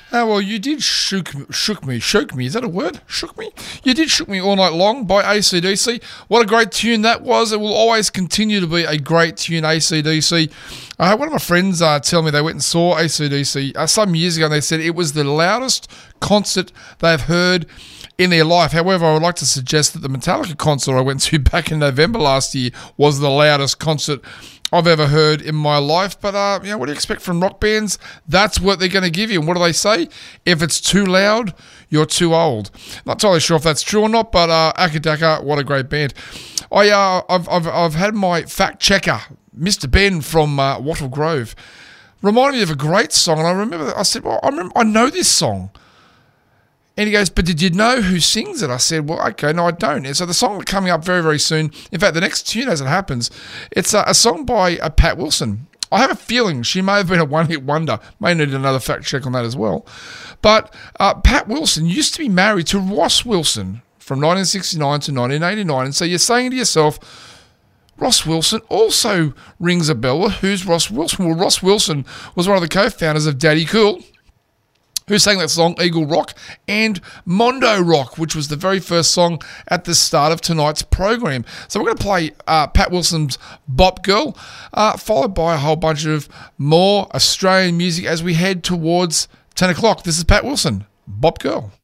Oh, well, you did shook me. Is that a word? Shook me? You did Shook Me All Night Long by AC/DC. What a great tune that was. It will always continue to be a great tune, AC/DC. I had one of my friends tell me they went and saw AC/DC some years ago, and they said it was the loudest concert they've heard in their life. However, I would like to suggest that the Metallica concert I went to back in November last year was the loudest concert I've ever heard in my life. But, what do you expect from rock bands? That's what they're going to give you. And what do they say? If it's too loud, you're too old. Not entirely sure if that's true or not, but Akadaka, what a great band. I've had my fact checker, Mr. Ben from Wattle Grove, reminded me of a great song. And I remember, I said, well, I know this song. And he goes, but did you know who sings it? I said, well, okay, no, I don't. And so the song coming up very, very soon, in fact, the next tune as it happens, it's a song by Pat Wilson. I have a feeling she may have been a one-hit wonder. May need another fact check on that as well. But Pat Wilson used to be married to Ross Wilson from 1969 to 1989. And so you're saying to yourself, Ross Wilson also rings a bell. Well, who's Ross Wilson? Well, Ross Wilson was one of the co-founders of Daddy Cool, who sang that song, Eagle Rock, and Mondo Rock, which was the very first song at the start of tonight's program. So we're going to play Pat Wilson's Bop Girl, followed by a whole bunch of more Australian music as we head towards 10 o'clock. This is Pat Wilson, Bop Girl.